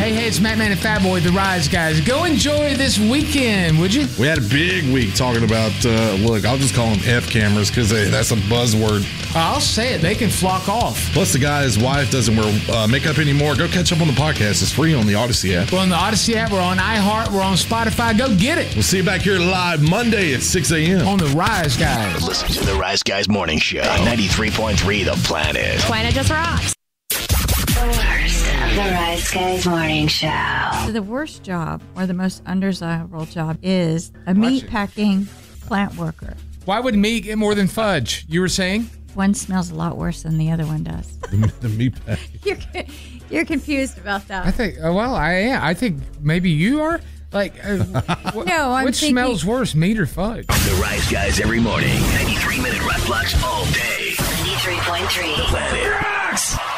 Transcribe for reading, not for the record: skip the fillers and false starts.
Hey, it's Matt Man and Fat Boy, the Rise Guys. Go enjoy this weekend, would you? We had a big week talking about, look, I'll just call them F cameras because that's a buzzword. I'll say it. They can flock off. Plus, the guy's wife doesn't wear makeup anymore. Go catch up on the podcast. It's free on the Odyssey app. We're on the Odyssey app. We're on iHeart. We're on Spotify. Go get it. We'll see you back here live Monday at 6 a.m. on the Rise Guys. Listen to the Rise Guys Morning Show. 93.3 The Planet. Planet just rocks. The Rise Guys Morning Show. The worst job or the most undesirable job is a meat packing plant worker. Why would meat get more than fudge? You were saying? One smells a lot worse than the other one does. The meat pack. You're confused about that. I think, I am. I think maybe you are. Like, no, I'm which thinking, smells worse, meat or fudge? The Rise Guys every morning. 93-minute rock blocks all day. 93.3 The Planet rocks.